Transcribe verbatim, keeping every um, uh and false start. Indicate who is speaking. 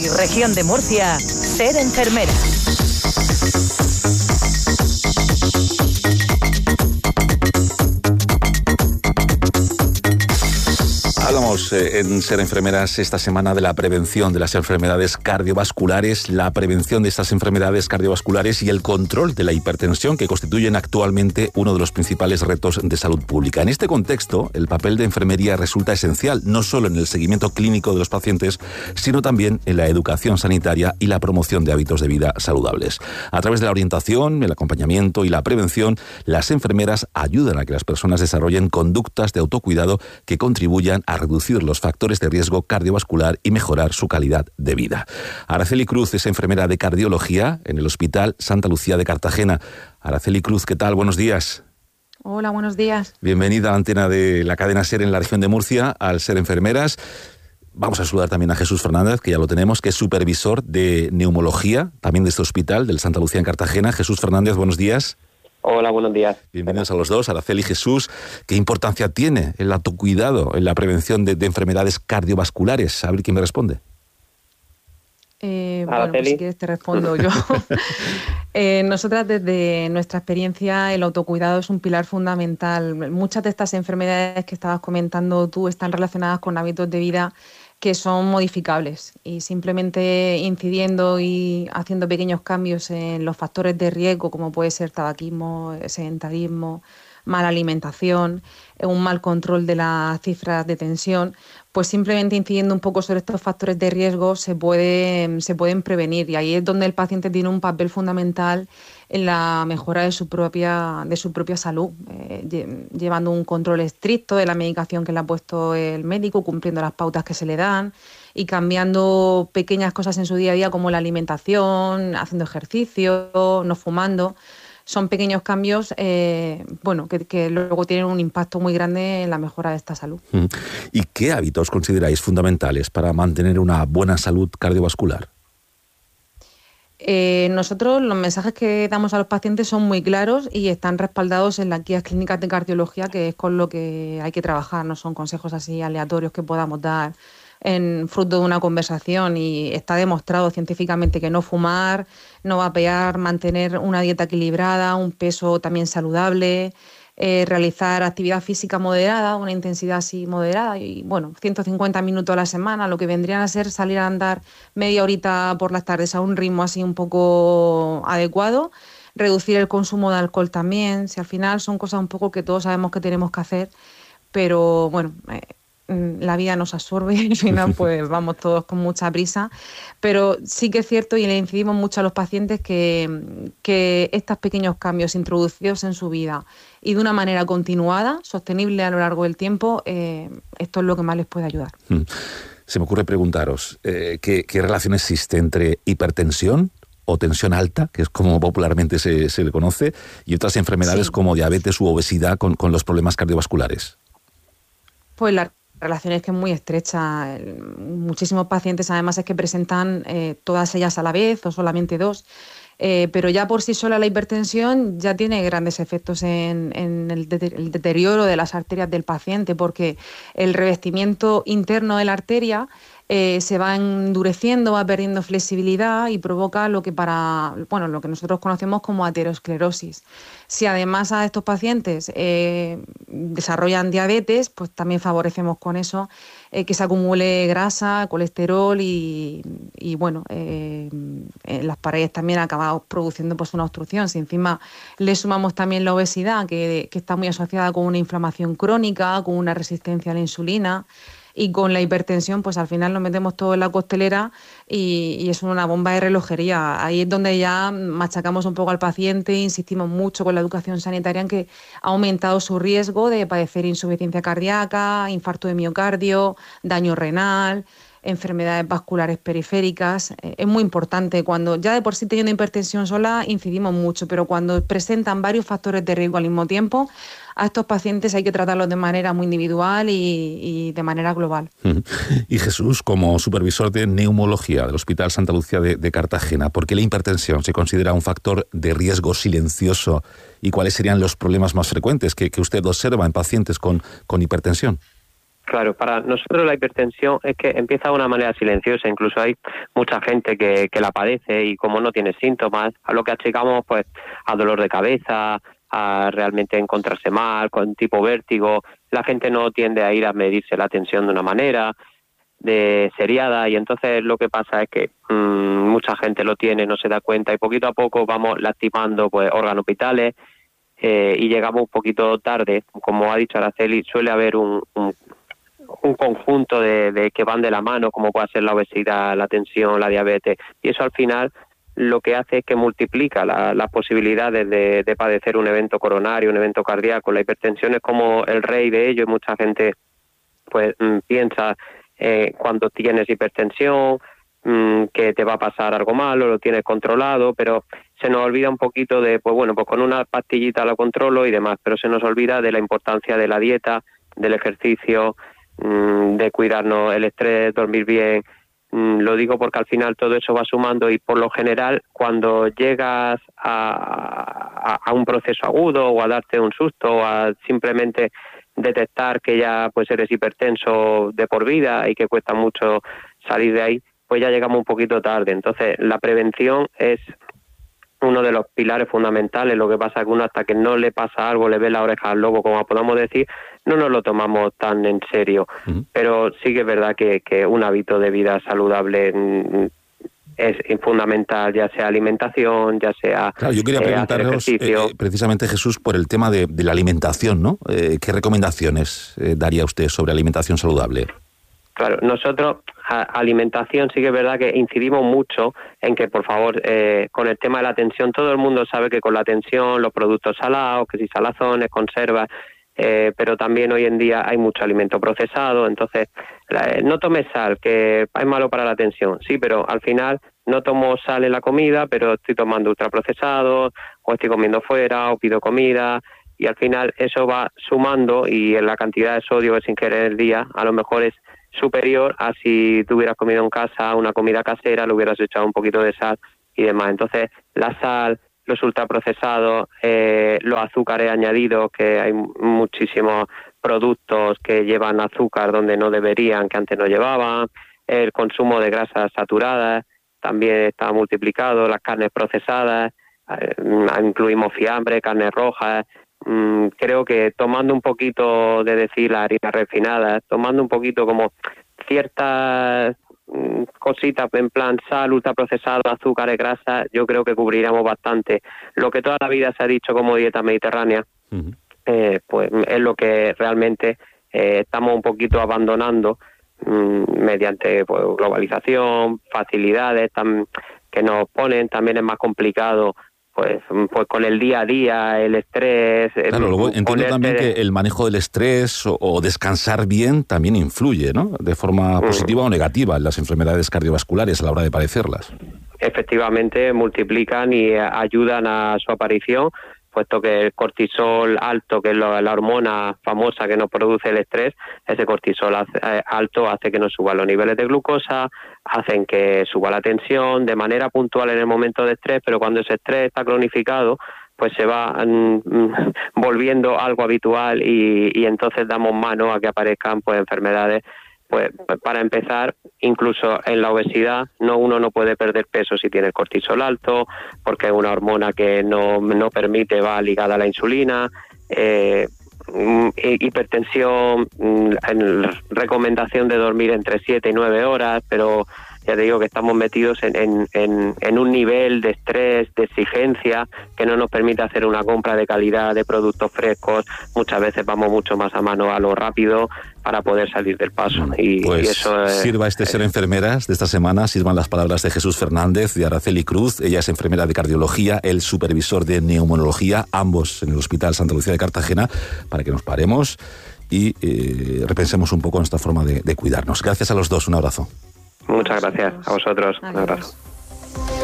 Speaker 1: Hoy, región de Murcia, ser enfermera.
Speaker 2: Hablamos eh, en Ser Enfermeras esta semana de la prevención de las enfermedades cardiovasculares, la prevención de estas enfermedades cardiovasculares y el control de la hipertensión, que constituyen actualmente uno de los principales retos de salud pública. En este contexto, el papel de enfermería resulta esencial, no solo en el seguimiento clínico de los pacientes, sino también en la educación sanitaria y la promoción de hábitos de vida saludables. A través de la orientación, el acompañamiento y la prevención, las enfermeras ayudan a que las personas desarrollen conductas de autocuidado que contribuyan a reducir los factores de riesgo cardiovascular y mejorar su calidad de vida. Araceli Cruz es enfermera de cardiología en el Hospital Santa Lucía de Cartagena. Araceli Cruz, ¿qué tal? Buenos días.
Speaker 3: Hola, buenos días.
Speaker 2: Bienvenida a la antena de la cadena SER en la región de Murcia, al Ser Enfermeras. Vamos a saludar también a Jesús Fernández, que ya lo tenemos, que es supervisor de neumología, también de este hospital, del Santa Lucía en Cartagena. Jesús Fernández, buenos días.
Speaker 4: Hola, buenos días.
Speaker 2: Bienvenidos a los dos, Araceli y Jesús. ¿Qué importancia tiene el autocuidado en la prevención de, de enfermedades cardiovasculares? A ver quién me responde.
Speaker 3: Eh, bueno, pues si quieres te respondo yo. eh, nosotras, desde nuestra experiencia, el autocuidado es un pilar fundamental. Muchas de estas enfermedades que estabas comentando tú están relacionadas con hábitos de vida que son modificables, y simplemente incidiendo y haciendo pequeños cambios en los factores de riesgo, como puede ser tabaquismo, sedentarismo, mala alimentación, un mal control de las cifras de tensión, pues simplemente incidiendo un poco sobre estos factores de riesgo se puede, se pueden prevenir, y ahí es donde el paciente tiene un papel fundamental en la mejora de su propia, de su propia salud, eh, llevando un control estricto de la medicación que le ha puesto el médico, cumpliendo las pautas que se le dan y cambiando pequeñas cosas en su día a día como la alimentación, haciendo ejercicio, no fumando. Son pequeños cambios eh, bueno, que, que luego tienen un impacto muy grande en la mejora de esta salud.
Speaker 2: ¿Y qué hábitos consideráis fundamentales para mantener una buena salud cardiovascular?
Speaker 3: Eh, nosotros los mensajes que damos a los pacientes son muy claros y están respaldados en las guías clínicas de cardiología, que es con lo que hay que trabajar, no son consejos así aleatorios que podamos dar en fruto de una conversación, y está demostrado científicamente que no fumar, no vapear, mantener una dieta equilibrada, un peso también saludable, eh, realizar actividad física moderada, una intensidad así moderada, y bueno, ciento cincuenta minutos a la semana, lo que vendrían a ser salir a andar media horita por las tardes a un ritmo así un poco adecuado, reducir el consumo de alcohol también. Si al final son cosas un poco que todos sabemos que tenemos que hacer, pero bueno, eh, la vida nos absorbe y al final pues vamos todos con mucha prisa, pero sí que es cierto, y le incidimos mucho a los pacientes, que, que estos pequeños cambios introducidos en su vida y de una manera continuada, sostenible a lo largo del tiempo, eh, esto es lo que más les puede ayudar.
Speaker 2: Se me ocurre preguntaros, eh, ¿qué, ¿qué relación existe entre hipertensión o tensión alta, que es como popularmente se, se le conoce, y otras enfermedades sí, como diabetes u obesidad con, con los problemas cardiovasculares?
Speaker 3: Pues la relación es que es muy estrecha. Muchísimos pacientes además es que presentan eh, todas ellas a la vez o solamente dos, eh, pero ya por sí sola la hipertensión ya tiene grandes efectos en, en el, de- el deterioro de las arterias del paciente, porque el revestimiento interno de la arteria eh, se va endureciendo, va perdiendo flexibilidad y provoca lo que para bueno lo que nosotros conocemos como aterosclerosis. Si además a estos pacientes eh, desarrollan diabetes, pues también favorecemos con eso eh, que se acumule grasa, colesterol y, y bueno, eh, en las paredes también acabamos produciendo pues una obstrucción. Si encima le sumamos también la obesidad, que, que está muy asociada con una inflamación crónica, con una resistencia a la insulina, y con la hipertensión, pues al final nos metemos todo en la costelera y, y es una bomba de relojería. Ahí es donde ya machacamos un poco al paciente, insistimos mucho con la educación sanitaria en que ha aumentado su riesgo de padecer insuficiencia cardíaca, infarto de miocardio, daño renal, enfermedades vasculares periféricas. Eh, es muy importante. Cuando ya de por sí teniendo hipertensión sola incidimos mucho, pero cuando presentan varios factores de riesgo al mismo tiempo, a estos pacientes hay que tratarlos de manera muy individual y, y de manera global.
Speaker 2: Y Jesús, como supervisor de neumología del Hospital Santa Lucía de, de Cartagena, ¿por qué la hipertensión se considera un factor de riesgo silencioso y cuáles serían los problemas más frecuentes que, que usted observa en pacientes con, con hipertensión?
Speaker 4: Claro, para nosotros la hipertensión es que empieza de una manera silenciosa, incluso hay mucha gente que, que la padece y como no tiene síntomas, a lo que achacamos pues a dolor de cabeza, a realmente encontrarse mal, con tipo vértigo, la gente no tiende a ir a medirse la tensión de una manera de seriada y entonces lo que pasa es que mmm, mucha gente lo tiene, no se da cuenta y poquito a poco vamos lastimando pues órganos vitales eh, y llegamos un poquito tarde, como ha dicho Araceli, suele haber un, un un conjunto de, de que van de la mano, como puede ser la obesidad, la tensión, la diabetes, y eso al final lo que hace es que multiplica la, las posibilidades de, de padecer un evento coronario, un evento cardíaco. La hipertensión es como el rey de ello, y mucha gente pues mm, piensa eh, cuando tienes hipertensión mm, que te va a pasar algo malo, lo tienes controlado, pero se nos olvida un poquito de, pues bueno, pues con una pastillita lo controlo y demás, pero se nos olvida de la importancia de la dieta, del ejercicio, de cuidarnos, el estrés, dormir bien. Lo digo porque al final todo eso va sumando y por lo general cuando llegas a, a, a un proceso agudo o a darte un susto o a simplemente detectar que ya pues eres hipertenso de por vida y que cuesta mucho salir de ahí, pues ya llegamos un poquito tarde. Entonces la prevención es uno de los pilares fundamentales. Lo que pasa es que uno hasta que no le pasa algo, le ve la oreja al lobo, como podamos decir, no nos lo tomamos tan en serio. Uh-huh. Pero sí que es verdad que, que un hábito de vida saludable mm, es fundamental, ya sea alimentación, ya sea
Speaker 2: claro, yo quería preguntaros eh, eh, precisamente, Jesús, por el tema de, de la alimentación, ¿no? Eh, ¿Qué recomendaciones eh, daría usted sobre alimentación saludable?
Speaker 4: Claro, nosotros, a, alimentación, sí que es verdad que incidimos mucho en que, por favor, eh, con el tema de la tensión, todo el mundo sabe que con la tensión, los productos salados, que si salazones, conservas, eh, pero también hoy en día hay mucho alimento procesado, entonces, la, no tomes sal, que es malo para la tensión, sí, pero al final no tomo sal en la comida, pero estoy tomando ultraprocesados, o estoy comiendo fuera, o pido comida, y al final eso va sumando, y en la cantidad de sodio que se ingiere en el día, a lo mejor es superior a si tú hubieras comido en casa una comida casera, le hubieras echado un poquito de sal y demás. Entonces, la sal, los ultraprocesados, eh, los azúcares añadidos, que hay muchísimos productos que llevan azúcar donde no deberían, que antes no llevaban, el consumo de grasas saturadas también está multiplicado, las carnes procesadas, eh, incluimos fiambre, carnes rojas. Mm, creo que tomando un poquito de decir las harinas refinadas, tomando un poquito como ciertas mm, cositas en plan sal, ultraprocesado, azúcares, grasas, yo creo que cubriríamos bastante. Lo que toda la vida se ha dicho como dieta mediterránea, uh-huh. eh, pues es lo que realmente eh, estamos un poquito abandonando mm, mediante pues, globalización, facilidades tam- que nos ponen, también es más complicado. Pues, pues con el día a día, el estrés...
Speaker 2: Claro, luego entiendo ponerte... también que el manejo del estrés o, o descansar bien también influye, ¿no? De forma positiva mm. o negativa en las enfermedades cardiovasculares a la hora de padecerlas.
Speaker 4: Efectivamente, multiplican y ayudan a su aparición, puesto que el cortisol alto, que es la, la hormona famosa que nos produce el estrés, ese cortisol hace, eh, alto hace que nos suban los niveles de glucosa, hacen que suba la tensión de manera puntual en el momento de estrés, pero cuando ese estrés está cronificado, pues se va mm, volviendo algo habitual y, y entonces damos mano a que aparezcan pues enfermedades. Pues para empezar, incluso en la obesidad, no uno no puede perder peso si tiene el cortisol alto, porque es una hormona que no, no permite, va ligada a la insulina, eh, hipertensión, en recomendación de dormir entre siete y nueve horas, pero ya te digo que estamos metidos en, en, en, en un nivel de estrés, de exigencia, que no nos permite hacer una compra de calidad de productos frescos. Muchas veces vamos mucho más a mano a lo rápido para poder salir del paso. Y,
Speaker 2: pues
Speaker 4: y eso es,
Speaker 2: sirva este Ser Enfermeras de esta semana, sirvan las palabras de Jesús Fernández, de Araceli Cruz. Ella es enfermera de cardiología, el supervisor de neumonología, ambos en el Hospital Santa Lucía de Cartagena, para que nos paremos y eh, repensemos un poco nuestra forma de, de cuidarnos. Gracias a los dos, un abrazo.
Speaker 4: Muchas gracias a vosotros. Un abrazo.